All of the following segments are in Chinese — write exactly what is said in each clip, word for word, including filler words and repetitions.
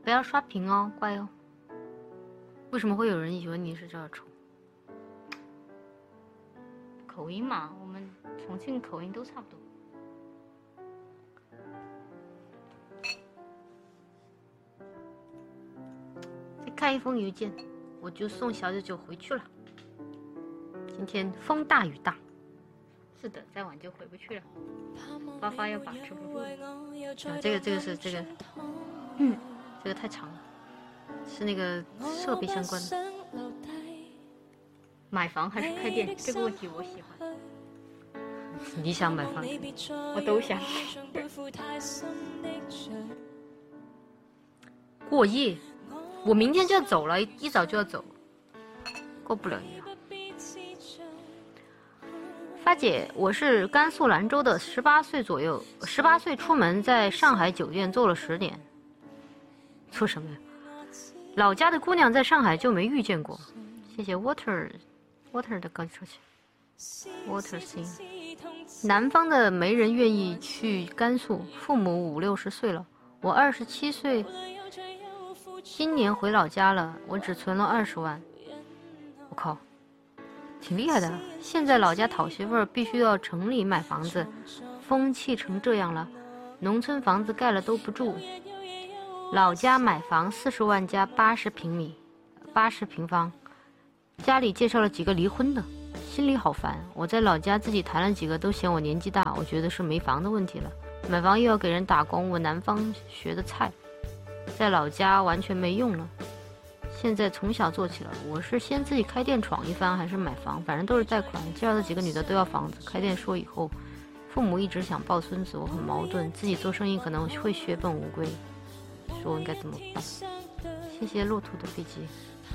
不要刷屏哦，乖哦。为什么会有人以为你是这儿丑？ 口音嘛，我们重庆口音都差不多。 再看一封邮件，我就送小九九回去了。今天风大雨大。 是的，再晚就回不去了。发发要把持不住。 啊，这个这个是这个，嗯，这个太长了，是那个设备相关的。 买房还是开店？这个问题我喜欢。 你想买房？ 我都想。 过夜，我明天就要走了，一早就要走，过不了夜。发姐，我是甘肃兰州的，十八岁左右，十八岁出门，在上海酒店做了十年。做什么呀？老家的姑娘在上海就没遇见过。谢谢 Water Water 的高出去 Water Sing。南方的没人愿意去甘肃，父母五六十岁了，我二十七岁，今年回老家了，我只存了二十万。我靠！挺厉害的，现在老家讨媳妇儿必须要城里买房子，风气成这样了，农村房子盖了都不住。老家买房四十万加八十平米，八十平方，家里介绍了几个离婚的，心里好烦。我在老家自己谈了几个，都嫌我年纪大，我觉得是没房的问题了。买房又要给人打工，我南方学的菜，在老家完全没用了。现在从小做起了，我是先自己开店闯一番，还是买房？反正都是贷款。介绍的几个女的都要房子，开店说以后，父母一直想抱孙子，我很矛盾。自己做生意可能会血本无归，说我应该怎么办？谢谢路途的飞机。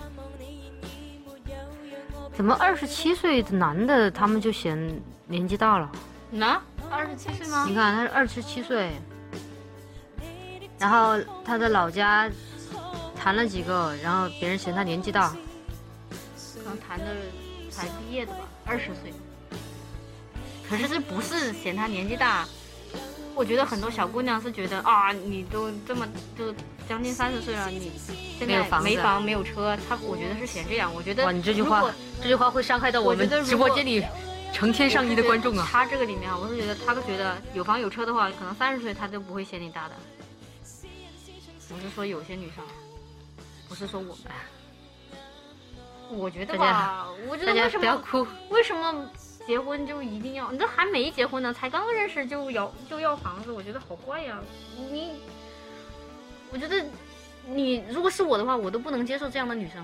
怎么二十七岁的男的他们就嫌年纪大了？ 那二十七岁吗？ 你看他是二十七岁，然后他在老家谈了几个，然后别人嫌他年纪大， 可能谈的才毕业的吧，二十岁。可是这不是嫌他年纪大，我觉得很多小姑娘是觉得啊，你都这么就将近三十岁了，你现在没房没有车，他我觉得是嫌这样。我觉得哇，你这句话这句话会伤害到我们直播间里成千上亿的观众啊。 他这个里面，我是觉得他觉得有房有车的话，可能三十岁他都不会嫌你大的。我是说有些女生。不是说我们，我觉得吧，我觉得为什么不要哭？ 为什么结婚就一定要？你这还没结婚呢，才刚认识就要就要房子，我觉得好怪呀！你，我觉得你如果是我的话，我都不能接受这样的女生，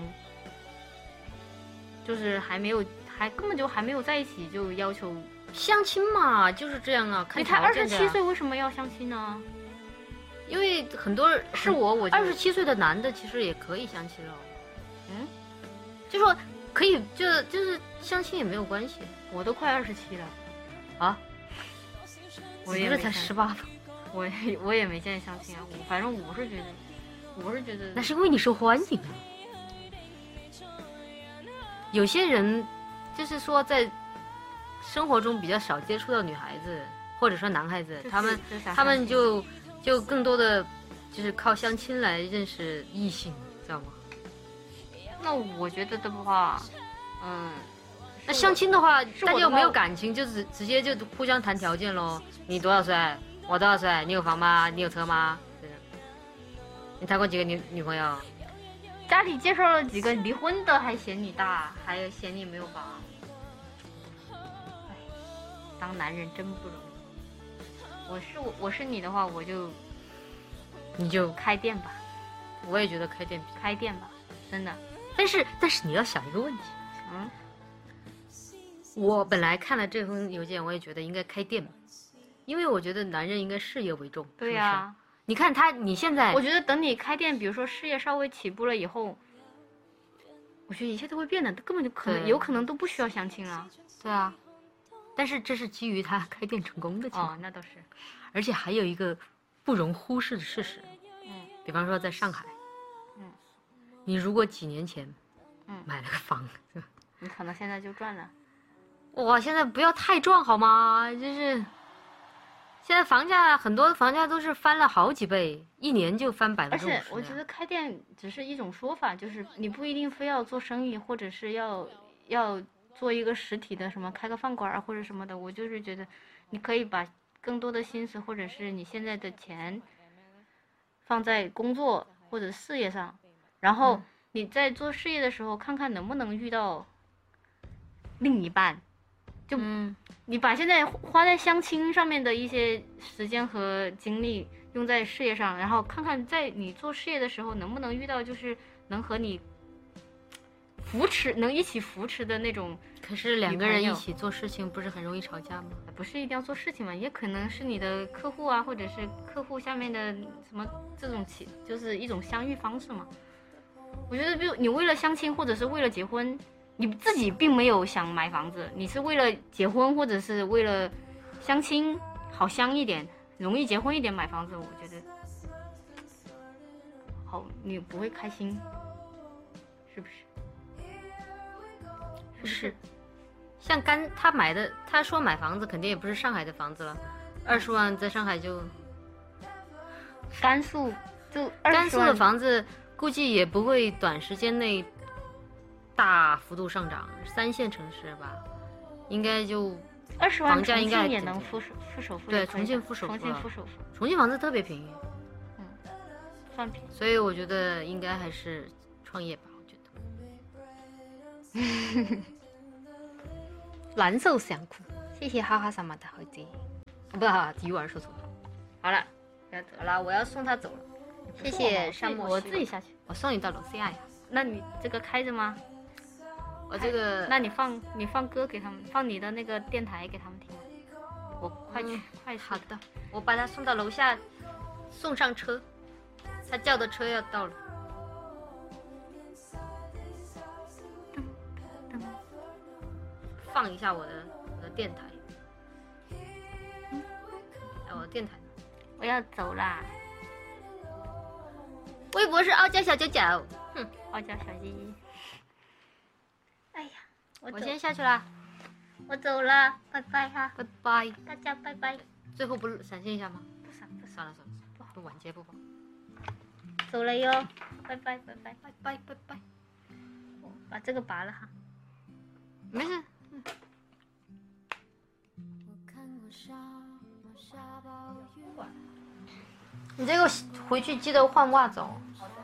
就是还没有，还根本就还没有在一起就要求相亲嘛，就是这样啊。看你才二十七岁，为什么要相亲呢？ 因为很多人是我，我二十七岁的男的其实也可以相亲了， 嗯， 就说可以，就就是相亲也没有关系。 我都快二十七了， 啊，我不是才十八吗？ 我我也没见相亲啊，我反正我是觉得，我是觉得那是因为你受欢迎啊。有些人就是说在生活中比较少接触到女孩子，或者说男孩子，他们他们就。就更多的就是靠相亲来认识异性，知道吗？ 那我觉得的话，嗯， 那相亲的话，大家又没有感情，就直直接就互相谈条件咯。你多少岁？我多少岁？你有房吗？你有车吗？你谈过几个女女朋友？ 家里介绍了几个离婚的，还嫌你大，还嫌你没有房。哎，当男人真不容易。我是我是你的话，我就你就开店吧。 我也觉得开店开店吧，真的。 但是但是你要想一个问题， 嗯， 我本来看了这封邮件，我也觉得应该开店，因为我觉得男人应该事业为重。 对呀、啊， 你看他，你现在， 我觉得等你开店，比如说事业稍微起步了以后，我觉得一切都会变的，根本就可能有可能都不需要相亲了。 对啊。但是这是基于他开店成功的情况， 哦，那倒是。 而且还有一个不容忽视的事实， 嗯， 比方说在上海， 嗯， 你如果几年前， 嗯， 买了个房子， 你可能现在就赚了。 哇，现在不要太赚好吗？就是， 现在房价很多房价都是翻了好几倍，一年就翻百分之五十。 而且我觉得开店只是一种说法，就是你不一定非要做生意，或者是要要做一个实体的什么开个饭馆或者什么的。我就是觉得你可以把更多的心思或者是你现在的钱放在工作或者事业上，然后你在做事业的时候看看能不能遇到另一半。就嗯， 你把现在花在相亲上面的一些时间和精力用在事业上，然后看看在你做事业的时候能不能遇到就是能和你扶持、能一起扶持的那种。 可是两个人一起做事情不是很容易吵架吗？ 不是一定要做事情嘛，也可能是你的客户啊，或者是客户下面的什么这种起，就是一种相遇方式嘛。我觉得，比如你为了相亲或者是为了结婚。你自己并没有想买房子，你是为了结婚或者是为了相亲好相一点，容易结婚一点买房子，我觉得好，你不会开心，是不是？是不是？ 像甘他买的，他说买房子肯定也不是上海的房子了，二十万在上海就， 甘肃就甘肃的房子估计也不会短时间内。大幅度上涨，三线城市吧，应该就二十万， 房价应该也能付首付首付。 对，重庆付首付，重庆付首付， 重庆房子特别便宜， 嗯，算便宜。 所以我觉得应该还是创业吧，我觉得。蓝瘦想哭，谢谢哈哈萨玛的好记，不好，鱼丸说错了。好了，要走了，我要送他走了。谢谢沙漠， 我自己下去， 我送你到楼下呀。 那你这个开着吗？ 我这个， 那你放你放歌给他们，放你的那个电台给他们听。我快去、嗯、快去。 好的，我把他送到楼下，送上车，他叫的车要到了。放一下我的我的电台，嗯，我的电台， 我要走啦。 微博是傲娇小九九， 哼，傲娇小鸡。哎呀，我我先下去啦， 我走了，拜拜哈， 拜拜， 大家拜拜。 最后不闪现一下吗？ 不闪，不算了算了，不好，晚节不保。 走了哟，拜拜拜拜拜拜拜拜。 我把这个拔了哈， 没事。嗯、你这个回去记得换袜子哦。 好的。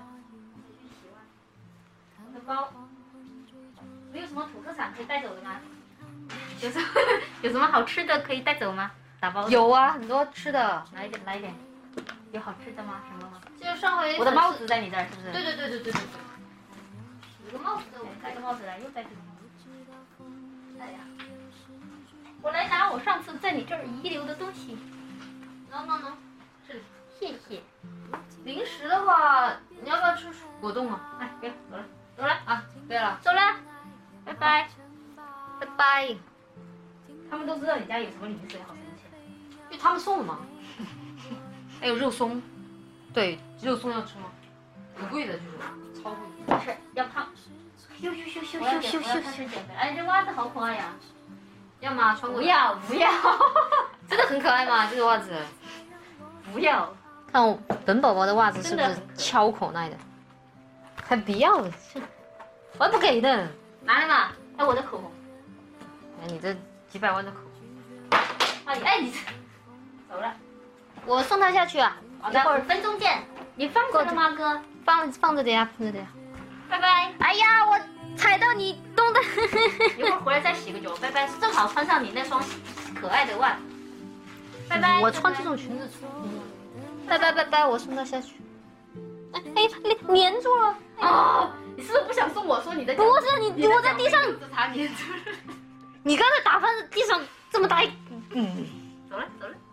我的包。没有什么土特产可以带走的吗？有什么有什么好吃的可以带走吗？打包有啊，很多吃的， 来一点来一点。有好吃的吗？什么吗？ 就上回我的帽子在你这儿是不是？ 对对对对对对对。 有个帽子，我戴个帽子来，又在这里。哎呀，我来拿我上次在你这儿遗留的东西。 能能能，这里， 谢谢。 零食的话，你要不要吃果冻啊？ 哎，别走了，走了啊，对了， 走了，拜拜， 拜拜。 他们都知道你家有什么零食，好神奇， 因为他们送的嘛。还有肉松，对，肉松要吃吗？很贵的，就是超贵。 不是，要胖。咻咻咻咻咻咻咻咻！哎，这袜子好可爱呀！ 要吗？穿过？ 不要不要， 真的很可爱吗？这个袜子？ 不要。 看我本宝宝的袜子是不是敲口袋的？还不要了，我还不给的。 拿来嘛，哎，我的口红。 哎，你这几百万的口红。哎哎，你走了。 我送他下去啊。 好的，一会儿分钟见。你放着了吗，哥？ 放放着的呀，放着的呀。 拜拜。 哎呀，我踩到你冻的。 一会儿回来再洗个脚。拜拜，正好穿上你那双可爱的袜子。拜拜。 我穿这种裙子出。拜拜拜拜，我送他下去。哎哎，你粘住了。 哦，你是不是不想送我？说你的不是你， 你我在地上。 擦粘住了。 你刚才打翻地上这么大一，嗯。 走了走了。